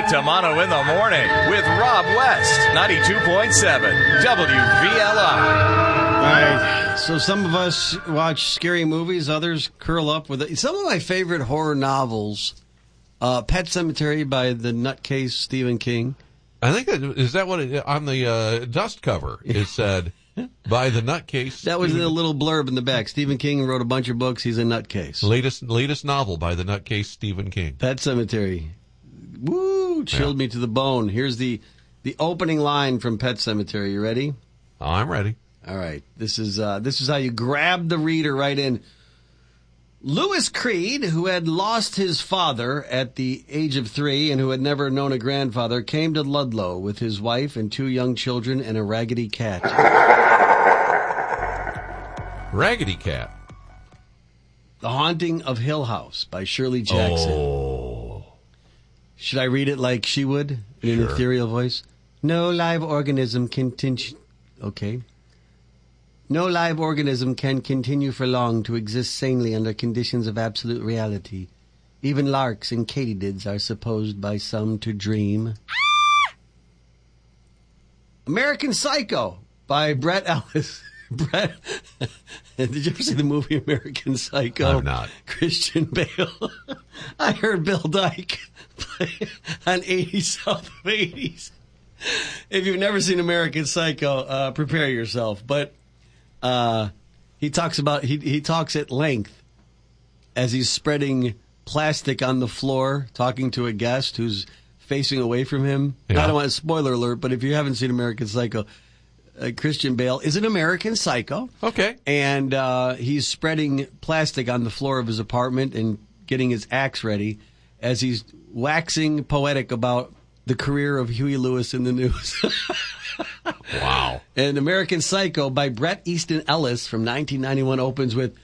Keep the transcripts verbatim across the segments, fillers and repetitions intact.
Mike Tamano in the morning with Rob West, ninety-two point seven W V L I. All right, so some of us watch scary movies, others curl up with it. Some of my favorite horror novels, uh, Pet Sematary by the nutcase Stephen King. I think that, is that what it, on the uh, dust cover it said, by the nutcase. That was a little blurb in the back. Stephen King wrote a bunch of books. He's a nutcase. Latest latest novel by the nutcase Stephen King. Pet Sematary. Woo! Chilled yeah. me to the bone. Here's the, the opening line from Pet Sematary. You ready? Oh, I'm ready. All right. This is uh, this is how you grab the reader right in. Louis Creed, who had lost his father at the age of three and who had never known a grandfather, came to Ludlow with his wife and two young children and a raggedy cat. Raggedy Cat. The Haunting of Hill House by Shirley Jackson. Oh. Should I read it like she would in Sure. an ethereal voice? No live organism can continue. Okay. No live organism can continue for long to exist sanely under conditions of absolute reality. Even larks and katydids are supposed by some to dream. American Psycho by Brett Ellis. Brett, did you ever see the movie American Psycho? I've not. Christian Bale. I heard Bill Dyke play on eighties South of eighties. If you've never seen American Psycho, uh, prepare yourself. But uh, he talks about he he talks at length as he's spreading plastic on the floor, talking to a guest who's facing away from him. Yeah. I don't want a spoiler alert, but if you haven't seen American Psycho, uh, Christian Bale is an American Psycho. Okay. And uh, he's spreading plastic on the floor of his apartment and getting his axe ready as he's waxing poetic about the career of Huey Lewis in the news. Wow. And American Psycho by Bret Easton Ellis from nineteen ninety-one opens with,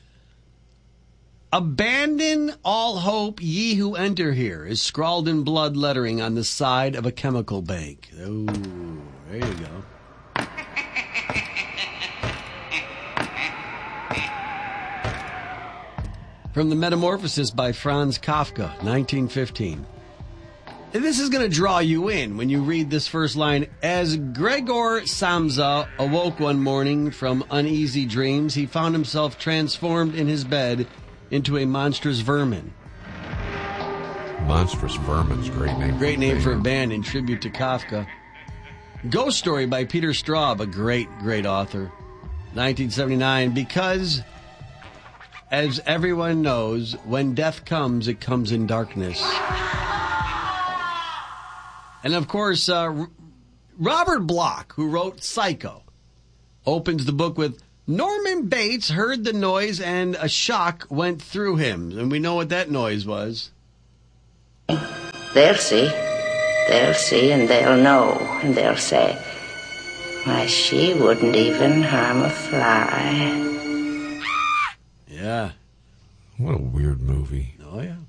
"Abandon all hope, ye who enter here," is scrawled in blood lettering on the side of a chemical bank. Oh, there you go. From The Metamorphosis by Franz Kafka, nineteen fifteen. This is going to draw you in when you read this first line. As Gregor Samsa awoke one morning from uneasy dreams, he found himself transformed in his bed into a monstrous vermin. Monstrous Vermin's great name. Great name for a band in tribute to Kafka. Ghost Story by Peter Straub, a great, great author. nineteen seventy-nine, because, as everyone knows, when death comes, it comes in darkness. And, of course, uh, Robert Bloch, who wrote Psycho, opens the book with, Norman Bates heard the noise and a shock went through him. And we know what that noise was. They'll see. They'll see and they'll know. And they'll say, why, she wouldn't even harm a fly. Yeah. What a weird movie. Oh, yeah.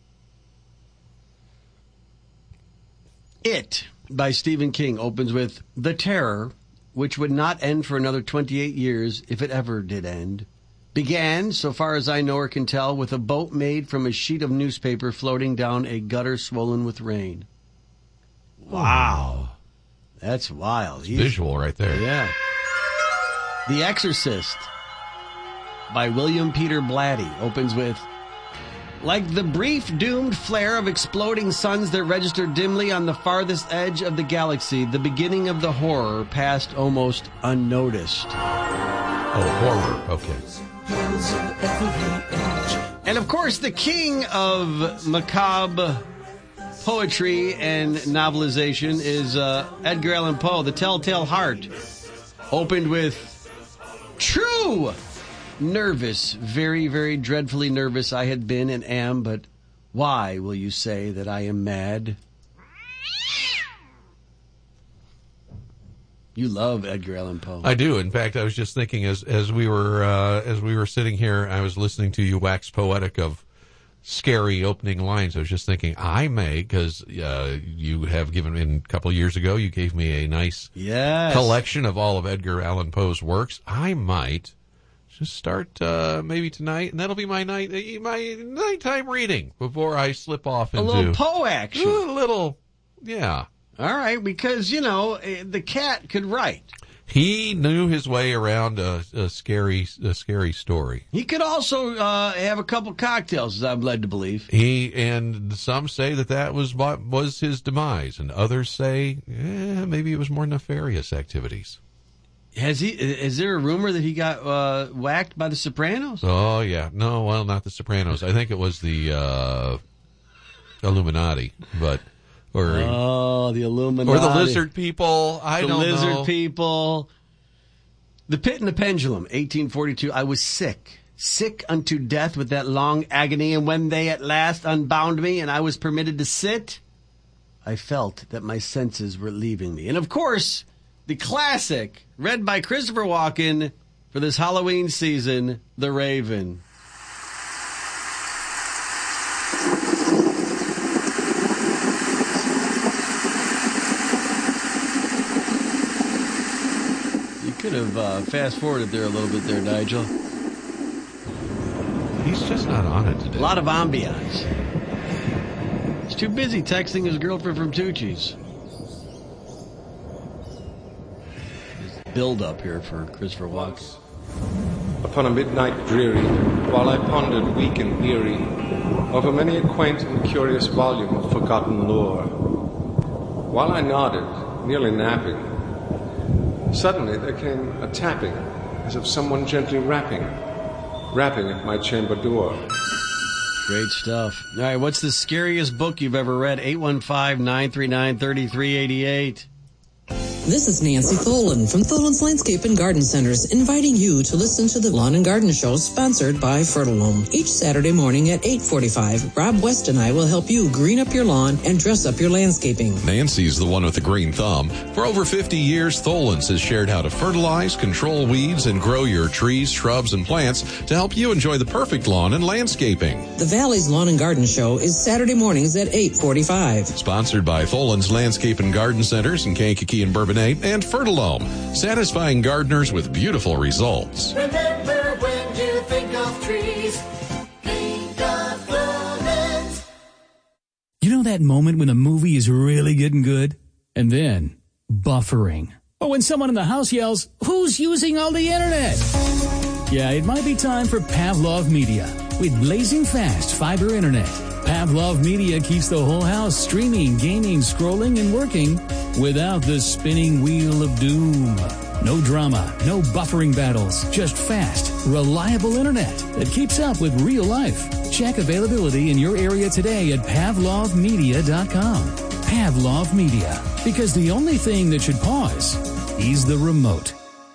It, by Stephen King, opens with, The terror, which would not end for another twenty-eight years, if it ever did end, began, so far as I know or can tell, with a boat made from a sheet of newspaper floating down a gutter swollen with rain. Wow. That's wild. He's, visual right there. Yeah. The Exorcist, by William Peter Blatty, opens with, like the brief doomed flare of exploding suns that register dimly on the farthest edge of the galaxy, the beginning of the horror passed almost unnoticed. Oh, horror. Okay. And of course, the king of macabre poetry and novelization is uh, Edgar Allan Poe. The Telltale Heart opened with, true. Nervous, very, very dreadfully nervous I had been and am, but why will you say that I am mad? You love Edgar Allan Poe. I do. In fact, I was just thinking as as we were uh, as we were sitting here, I was listening to you wax poetic of scary opening lines. I was just thinking, I may, because uh, you have given, in a couple of years ago, you gave me a nice yes. collection of all of Edgar Allan Poe's works. I might just start uh, maybe tonight, and that'll be my night, my nighttime reading before I slip off into a little Poe action. A little Yeah. All right, because, you know, eh, the cat could write. He knew his way around a, a scary, a scary story. He could also uh, have a couple cocktails, as I'm led to believe. He and some say that that was what was his demise, and others say eh, maybe it was more nefarious activities. Has he? Is there a rumor that he got uh, whacked by the Sopranos? Oh yeah, no, well, not the Sopranos. I think it was the uh, Illuminati, but. Or, oh, the Illuminati. Or the lizard people. I the don't know. The lizard people. The Pit and the Pendulum, eighteen forty-two. I was sick. Sick unto death with that long agony. And when they at last unbound me and I was permitted to sit, I felt that my senses were leaving me. And, of course, the classic, read by Christopher Walken for this Halloween season, The Raven. Could have uh, fast forwarded there a little bit there, Nigel. He's just not on it today. A lot of ambiance. He's too busy texting his girlfriend from Tucci's. Build up here for Christopher Walken. Upon a midnight dreary, while I pondered weak and weary over many a quaint and curious volume of forgotten lore, while I nodded, nearly napping, suddenly there came a tapping, as of someone gently rapping, rapping at my chamber door. Great stuff. All right, what's the scariest book you've ever read? eight one five, nine three nine, three three eight eight. This is Nancy Tholen from Tholen's Landscape and Garden Centers, inviting you to listen to the Lawn and Garden Show sponsored by Fertilome. Each Saturday morning at eight forty-five, Rob West and I will help you green up your lawn and dress up your landscaping. Nancy's the one with the green thumb. For over fifty years, Tholen's has shared how to fertilize, control weeds, and grow your trees, shrubs, and plants to help you enjoy the perfect lawn and landscaping. The Valley's Lawn and Garden Show is Saturday mornings at eight forty-five. Sponsored by Tholen's Landscape and Garden Centers in Kankakee and Bourbonnais and Fertilome, satisfying gardeners with beautiful results. Remember, when you think of trees, think of Tholen's. You know that moment when a movie is really getting good? And then, buffering. Or when someone in the house yells, "Who's using all the internet?" Yeah, it might be time for Pavlov Media. With blazing fast fiber internet, Pavlov Media keeps the whole house streaming, gaming, scrolling, and working without the spinning wheel of doom. No drama, no buffering battles, just fast, reliable internet that keeps up with real life. Check availability in your area today at pavlov media dot com. Pavlov Media, because the only thing that should pause is the remote.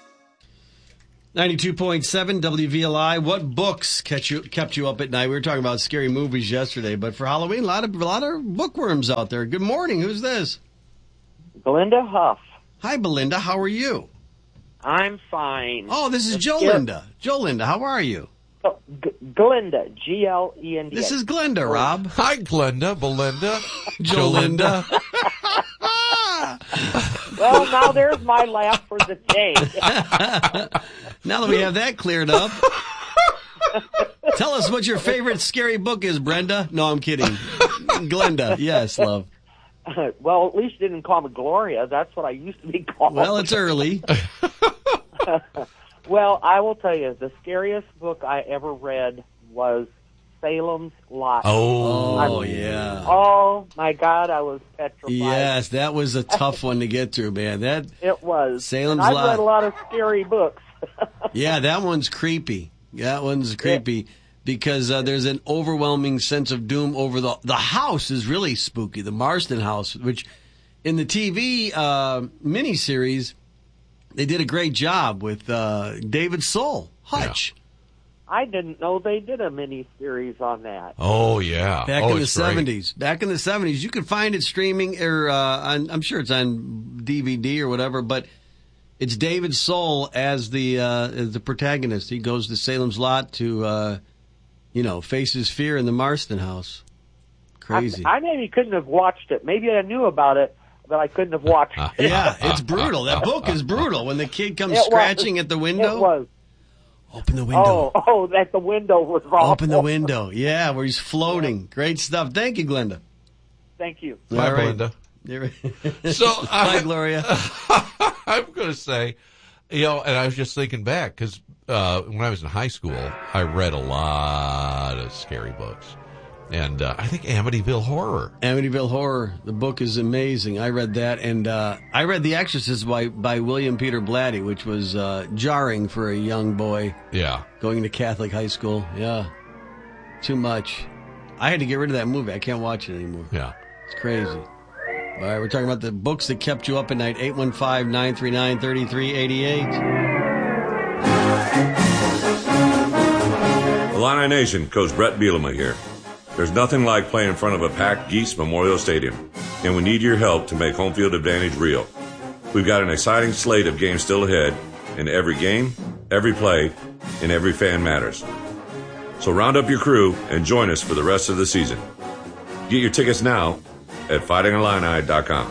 ninety-two point seven W V L I. What books kept you kept you up at night? We were talking about scary movies yesterday, but for Halloween, a lot of a lot of bookworms out there. Good morning. Who's this? Belinda Huff. Hi, Belinda. How are you? I'm fine. Oh, this is Just Jolinda. Jolinda, how are you? Oh, G- Glinda. G L E N D. This is Glenda, Rob. Hi, Glenda, Belinda, Jolinda. Well, now there's my laugh for the day. Now that we have that cleared up, tell us what your favorite scary book is, Brenda. No, I'm kidding. Glenda. Yes, love. Well, at least you didn't call me Gloria. That's what I used to be called. Well, it's early. Well, I will tell you, the scariest book I ever read was Salem's Lot. Oh, oh yeah. Oh, my God, I was petrified. Yes, that was a tough one to get through, man. That It was. Salem's and I've Lot. read a lot of scary books. Yeah, that one's creepy. That one's creepy because uh, there's an overwhelming sense of doom over the the house is really spooky. The Marston house, which in the T V uh, miniseries, they did a great job with uh, David Soul, Hutch. Yeah. I didn't know they did a mini series on that. Oh yeah, Back oh, in the it's great. seventies. Back in the seventies, you could find it streaming, or uh, on, I'm sure it's on D V D or whatever. But it's David Soul as the uh, as the protagonist. He goes to Salem's Lot to, uh, you know, face his fear in the Marston house. Crazy. I, I maybe couldn't have watched it. Maybe I knew about it, but I couldn't have watched it. Yeah, it's brutal. That book is brutal. When the kid comes It scratching was. at the window. It was. Open the window. Oh, oh, that the window was awful. Open the window. Yeah, where he's floating. Great stuff. Thank you, Glenda. Thank you. Bye, All right. Belinda. So Hi, I, Gloria. I'm going to say, you know, and I was just thinking back because uh, when I was in high school, I read a lot of scary books. And uh, I think Amityville Horror. Amityville Horror. The book is amazing. I read that, and uh, I read The Exorcist by, by William Peter Blatty, which was uh, jarring for a young boy. Yeah. Going to Catholic high school. Yeah. Too much. I had to get rid of that movie. I can't watch it anymore. Yeah. It's crazy. All right, we're talking about the books that kept you up at night. eight one five, nine three nine, three three eight eight. Illini Nation, Coach Brett Bielema here. There's nothing like playing in front of a packed Geese Memorial Stadium, and we need your help to make home field advantage real. We've got an exciting slate of games still ahead, and every game, every play, and every fan matters. So round up your crew and join us for the rest of the season. Get your tickets now at fighting illini dot com.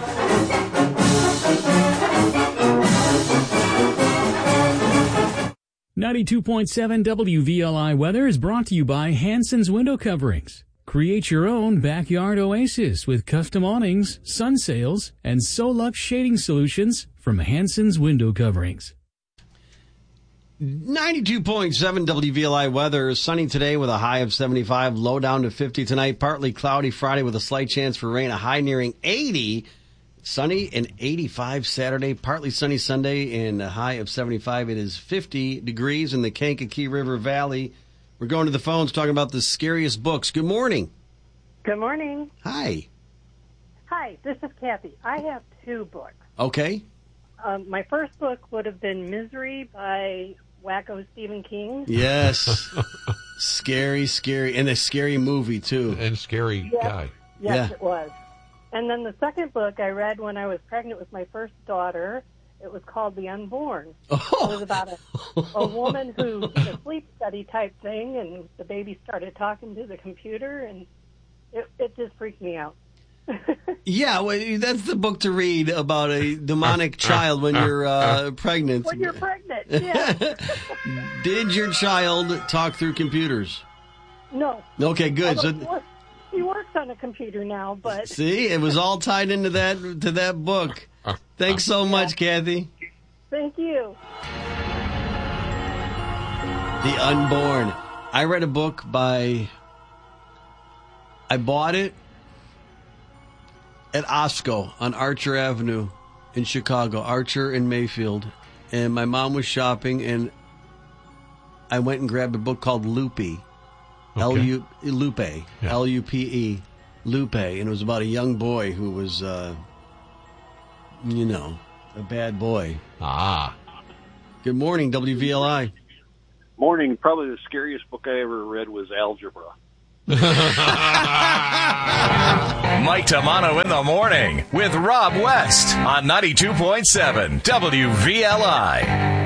ninety-two point seven W V L I weather is brought to you by Hanson's Window Coverings. Create your own backyard oasis with custom awnings, sun sails, and Solux shading solutions from Hanson's Window Coverings. ninety-two point seven W V L I weather. Sunny today with a high of seventy-five, low down to fifty tonight. Partly cloudy Friday with a slight chance for rain, a high nearing eighty. Sunny and eighty-five Saturday, partly sunny Sunday, and a high of seventy-five. It is fifty degrees in the Kankakee River Valley. We're going to the phones talking about the scariest books. Good morning. Good morning. Hi. Hi, this is Kathy. I have two books. Okay. Um, my first book would have been Misery by Wacko Stephen King. Yes. Scary, scary. And a scary movie, too. And scary Yes. guy. Yes, Yeah. it was. And then the second book I read when I was pregnant with my first daughter, it was called The Unborn. Oh. It was about a, a woman who did a sleep study type thing, and the baby started talking to the computer, and it, it just freaked me out. Yeah, well, that's the book to read about a demonic child when you're uh, pregnant. When you're pregnant, yeah. Did your child talk through computers? No. Okay, good. Although So, he, works, he works on a computer now, but... see, it was all tied into that to that book. Thanks so much, Kathy. Thank you. The Unborn. I read a book by... I bought it at Osco on Archer Avenue in Chicago, Archer and Mayfield. And my mom was shopping, and I went and grabbed a book called Loopy. Okay. L U Lupe. Yeah. L U P E. Lupe. And it was about a young boy who was, uh, you know, a bad boy. Ah. Good morning, W V L I. Morning. Probably the scariest book I ever read was Algebra. Mike Tamano in the morning with Rob West on ninety-two point seven W V L I.